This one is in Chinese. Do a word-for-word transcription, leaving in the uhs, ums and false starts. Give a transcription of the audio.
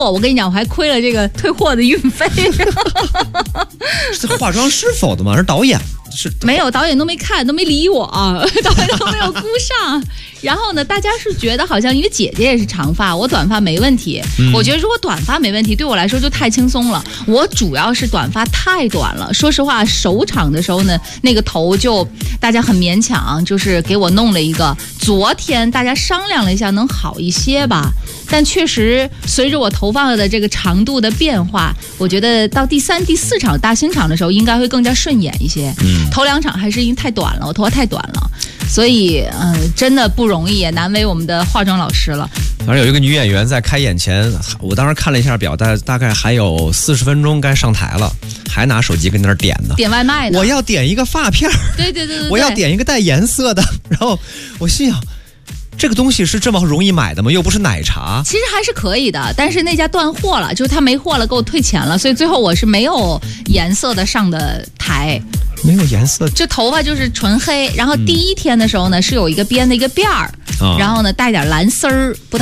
我跟你讲，我还亏了这个退货的运费。 是化妆师否的吗？是导演？是没有，导演都没看，都没理我，导演都没有顾上。然后呢，大家是觉得好像因为姐姐也是长发，我短发没问题。嗯、我觉得如果短发没问题，对我来说就太轻松了。我主要是短发太短了，说实话，首场的时候呢，那个头就大家很勉强，就是给我弄了一个。昨天大家商量了一下，能好一些吧。但确实，随着我头发的这个长度的变化，我觉得到第三、第四场大兴场的时候，应该会更加顺眼一些。嗯，头两场还是因为太短了，我头发太短了，所以嗯、呃，真的不容易，也难为我们的化妆老师了。 反正有一个女演员在开演前，我当时看了一下表，大大概还有四十分钟该上台了，还拿手机跟那儿点呢， 点外卖呢。 我要点一个发片， 对对对 对, 对， 我要点一个带颜色的。然后我心想，这个东西是这么容易买的吗？又不是奶茶。 其实还是可以的，但是那家断货了，就是他没货了，给我退钱了，所以最后我是没有颜色的上的台。 没有颜色， 就头发就是纯黑。然后第一天的时候呢，嗯、是有一个编的一个辫儿，哦、然后呢带点蓝丝儿，不太。